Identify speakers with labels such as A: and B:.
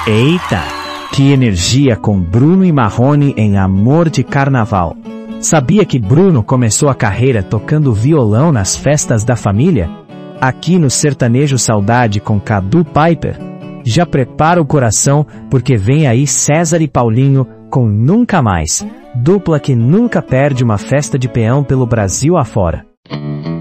A: Eita! Que energia com Bruno e Marrone em Amor de Carnaval. Sabia que Bruno começou a carreira tocando violão nas festas da família? Aqui no Sertanejo Saudade com Cadu Piper. Já prepara o coração, porque vem aí César e Paulinho com Nunca Mais. Dupla que nunca perde uma festa de peão pelo Brasil afora.